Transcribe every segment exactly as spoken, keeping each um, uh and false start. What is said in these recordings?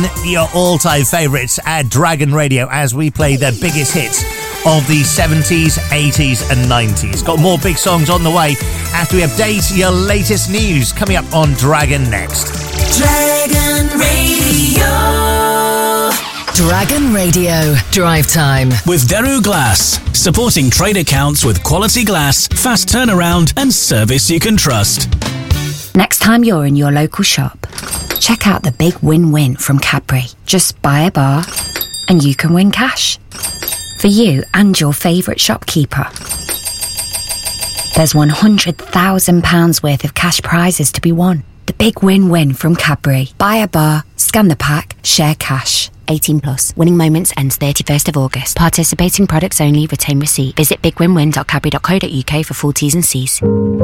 Your all-time favourites at Dragon Radio as we play the biggest hits of the seventies, eighties and nineties. Got more big songs on the way after we update your latest news coming up on Dragon next. Dragon Radio. Dragon Radio Drive Time with Deru Glass, supporting trade accounts with quality glass, fast turnaround and service you can trust. Next time you're in your local shop, check out the big win-win from Cadbury. Just buy a bar and you can win cash for you and your favourite shopkeeper. There's one hundred thousand pounds worth of cash prizes to be won. The big win-win from Cadbury. Buy a bar, scan the pack, share cash. eighteen plus. Winning moments ends thirty-first of August. Participating products only. Retain receipt. Visit big win win dot cadbury dot co dot uk for full T's and C's.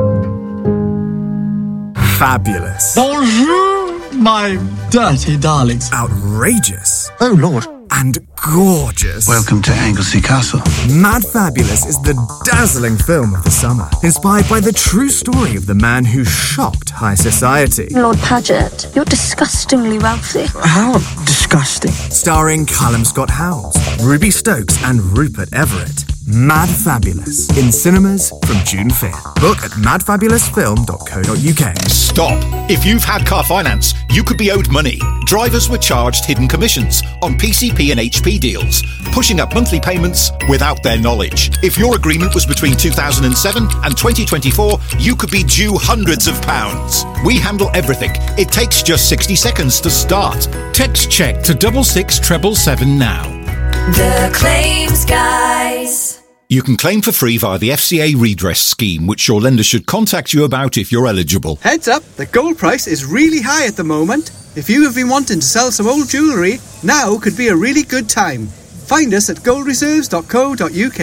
Fabulous. Bonjour, my dirty darlings. Outrageous. Oh, Lord. And gorgeous. Welcome to Anglesey Castle. Mad Fabulous is the dazzling film of the summer, inspired by the true story of the man who shocked high society. Lord Paget, you're disgustingly wealthy. How disgusting. Starring Callum Scott Howells, Ruby Stokes and Rupert Everett. Mad Fabulous, in cinemas from June fifth. Book at mad fabulous film dot co dot uk. Stop. If you've had car finance, you could be owed money. Drivers were charged hidden commissions on P C P and H P deals, pushing up monthly payments without their knowledge. If your agreement was between two thousand seven and twenty twenty-four, you could be due hundreds of pounds. We handle everything. It takes just sixty seconds to start. Text check to double six treble seven now. The Claims Guys. You can claim for free via the F C A redress scheme, which your lender should contact you about if you're eligible. Heads up, the gold price is really high at the moment. If you have been wanting to sell some old jewellery, now could be a really good time. Find us at gold reserves dot co dot uk.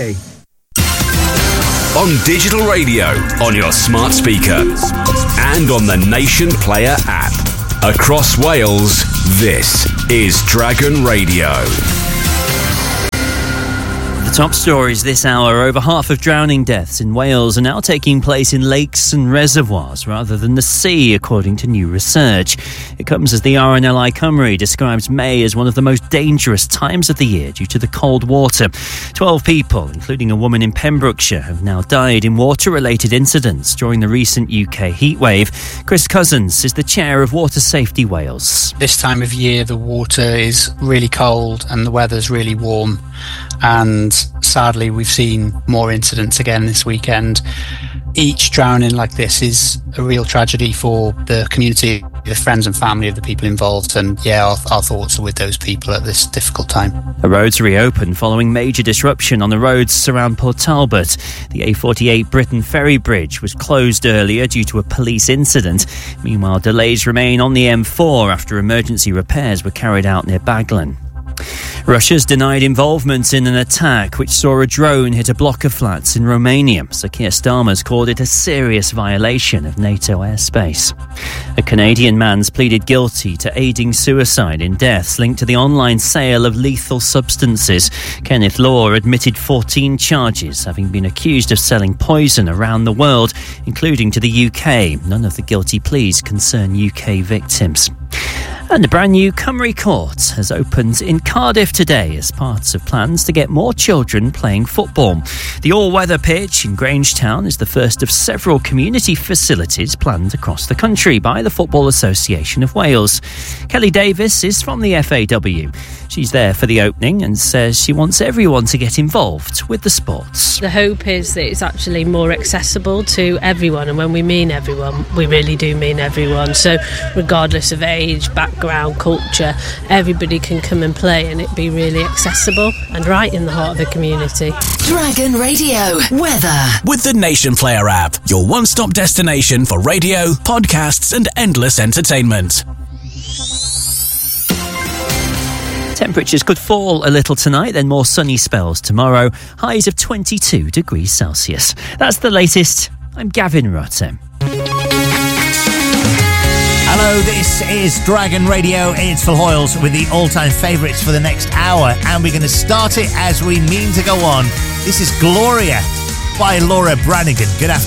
On digital radio, on your smart speaker, and on the Nation Player app. Across Wales, this is Dragon Radio. Top stories this hour. Over half of drowning deaths in Wales are now taking place in lakes and reservoirs rather than the sea, according to new research. It comes as the R N L I Cymru describes May as one of the most dangerous times of the year due to the cold water. Twelve people, including a woman in Pembrokeshire, have now died in water-related incidents during the recent U K heatwave. Chris Cousins is the chair of Water Safety Wales. This time of year, the water is really cold and the weather's really warm. And sadly, we've seen more incidents again this weekend. Each drowning like this is a real tragedy for the community, the friends and family of the people involved. And yeah, our, our thoughts are with those people at this difficult time. The roads reopened following major disruption on the roads around Port Talbot. The A forty-eight Britain Ferry Bridge was closed earlier due to a police incident. Meanwhile, delays remain on the M four after emergency repairs were carried out near Baglan. Russia's denied involvement in an attack which saw a drone hit a block of flats in Romania. Sir Keir Starmer's called it a serious violation of NATO airspace. A Canadian man's pleaded guilty to aiding suicide in deaths linked to the online sale of lethal substances. Kenneth Law admitted fourteen charges, having been accused of selling poison around the world, including to the U K. None of the guilty pleas concern U K victims. And the brand new Cymru Court has opened in Cardiff today as part of plans to get more children playing football. The all-weather pitch in Grangetown is the first of several community facilities planned across the country by the Football Association of Wales. Kelly Davis is from the F A W. She's there for the opening and says she wants everyone to get involved with the sports. The hope is that it's actually more accessible to everyone, and when we mean everyone, we really do mean everyone. So regardless of age, background, culture, everybody can come and play and it be really accessible and right in the heart of the community. Dragon Radio weather with the Nation Player app, your one-stop destination for radio, podcasts and endless entertainment. Temperatures could fall a little tonight, then more sunny spells tomorrow. Highs of twenty-two degrees Celsius. That's the latest. I'm Gavin Rutter. Hello, this is Dragon Radio. It's Phil Hoyles with the all-time favourites for the next hour, and we're going to start it as we mean to go on. This is Gloria by Laura Branigan. Good afternoon.